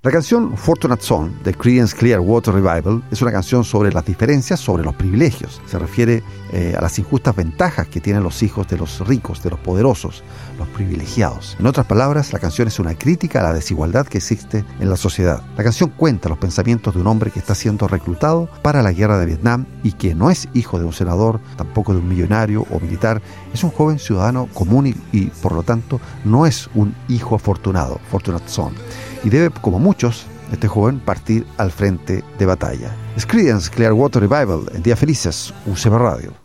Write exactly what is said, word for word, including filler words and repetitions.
La canción Fortunate Son de Creedence Clearwater Revival es una canción sobre las diferencias, sobre los privilegios. Se refiere eh, a las injustas ventajas que tienen los hijos de los ricos, de los poderosos, los privilegiados. En otras palabras, la canción es una crítica a la desigualdad que existe en la sociedad. La canción cuenta los pensamientos de un hombre que está siendo reclutado para la guerra de Vietnam y que no es hijo de un senador, tampoco de un millonario o militar. Es un joven ciudadano común y, y por lo tanto no es un hijo afortunado, Fortunate Son. Y debe, como muchos, este joven partir al frente de batalla. Creedence Clearwater Revival en Días Felices, U C B Radio.